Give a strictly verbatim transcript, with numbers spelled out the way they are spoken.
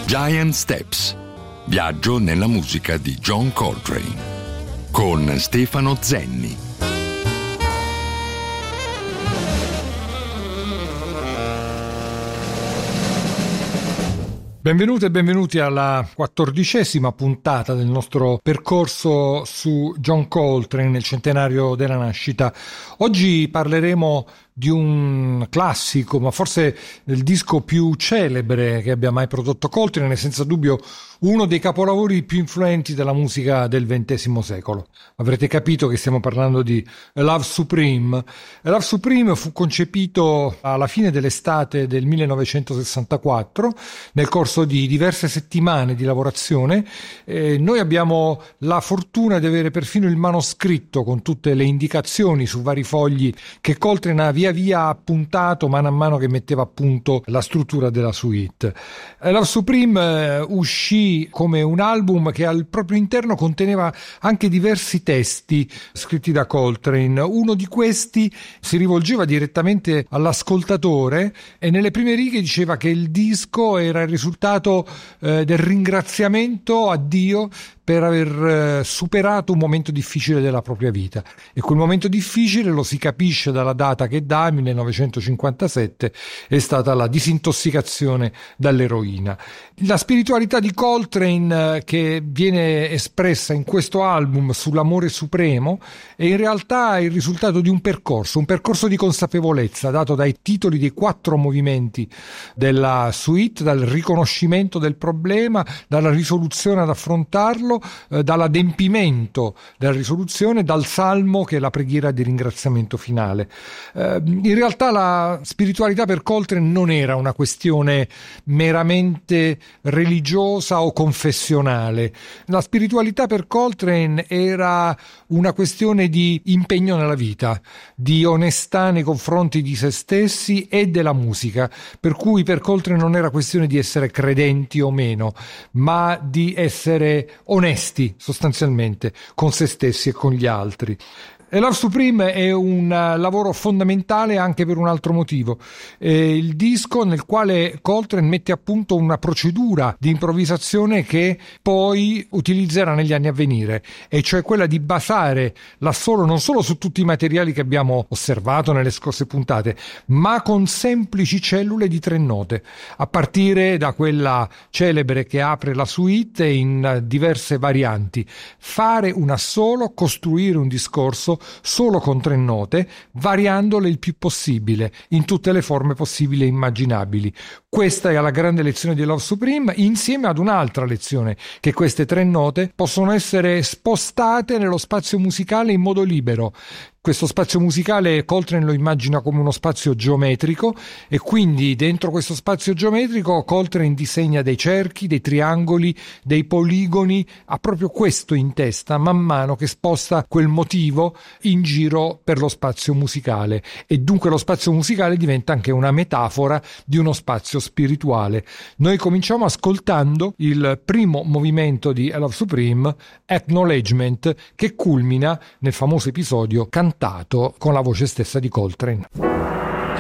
Giant Steps. Viaggio nella musica di John Coltrane con Stefano Zenni. Benvenute e benvenuti alla quattordicesima puntata del nostro percorso su John Coltrane nel centenario della nascita. Oggi parleremo di un classico, ma forse il disco più celebre che abbia mai prodotto Coltrane, è senza dubbio uno dei capolavori più influenti della musica del ventesimo secolo. Avrete capito che stiamo parlando di A Love Supreme. A Love Supreme fu concepito alla fine dell'estate del millenovecentosessantaquattro, nel corso di diverse settimane di lavorazione. Eh, noi abbiamo la fortuna di avere perfino il manoscritto con tutte le indicazioni su vari fogli che Coltrane ha via via appuntato mano a mano che metteva a punto la struttura della suite. Love Supreme eh, uscì come un album che al proprio interno conteneva anche diversi testi scritti da Coltrane. Uno di questi si rivolgeva direttamente all'ascoltatore e nelle prime righe diceva che il disco era il risultato eh, del ringraziamento a Dio per aver superato un momento difficile della propria vita, e quel momento difficile lo si capisce dalla data che dà, millenovecentocinquantasette, è stata la disintossicazione dall'eroina. La spiritualità di Coltrane che viene espressa in questo album sull'amore supremo è in realtà il risultato di un percorso, un percorso di consapevolezza dato dai titoli dei quattro movimenti della suite, dal riconoscimento del problema, dalla risoluzione ad affrontarlo, dall'adempimento della risoluzione, dal salmo che è la preghiera di ringraziamento finale. Eh, in realtà la spiritualità per Coltrane non era una questione meramente religiosa o confessionale. La spiritualità per Coltrane era una questione di impegno nella vita, di onestà nei confronti di se stessi e della musica, per cui per Coltrane non era questione di essere credenti o meno, ma di essere onesti sostanzialmente con se stessi e con gli altri. A Love Supreme è un lavoro fondamentale anche per un altro motivo. È il disco nel quale Coltrane mette a punto una procedura di improvvisazione che poi utilizzerà negli anni a venire, e cioè quella di basare l'assolo non solo su tutti i materiali che abbiamo osservato nelle scorse puntate, ma con semplici cellule di tre note, a partire da quella celebre che apre la suite in diverse varianti. Fare un assolo, costruire un discorso solo con tre note, variandole il più possibile in tutte le forme possibili e immaginabili. Questa è la grande lezione di Love Supreme, insieme ad un'altra lezione, che queste tre note possono essere spostate nello spazio musicale in modo libero. Questo spazio musicale Coltrane lo immagina come uno spazio geometrico, e quindi dentro questo spazio geometrico Coltrane disegna dei cerchi, dei triangoli, dei poligoni, ha proprio questo in testa man mano che sposta quel motivo in giro per lo spazio musicale, e dunque lo spazio musicale diventa anche una metafora di uno spazio spirituale. Noi cominciamo ascoltando il primo movimento di A Love Supreme, Acknowledgement, che culmina nel famoso episodio cantato con la voce stessa di Coltrane.